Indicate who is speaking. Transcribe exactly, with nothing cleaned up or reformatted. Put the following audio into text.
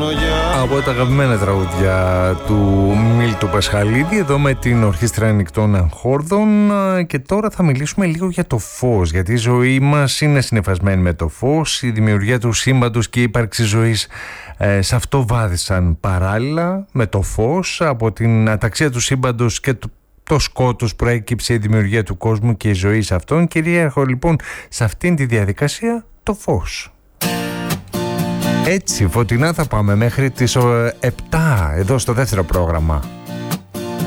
Speaker 1: Από τα αγαπημένα τραγούδια του Μίλτου Πασχαλίδη, εδώ με την Ορχήστρα Ανοιχτών Αγχόρδων. Και τώρα θα μιλήσουμε λίγο για το φως, γιατί η ζωή μας είναι συννεφασμένη με το φως. Η δημιουργία του σύμπαντος και η ύπαρξη ζωής ε, σε αυτό βάδιζαν παράλληλα με το φως. Από την αταξία του σύμπαντος και το, το σκότος προέκυψε η δημιουργία του κόσμου και η ζωή σε αυτόν. Κυρίαρχο λοιπόν σε αυτήν τη διαδικασία το φως. Έτσι φωτεινά θα πάμε μέχρι τις επτά εδώ στο δεύτερο πρόγραμμα.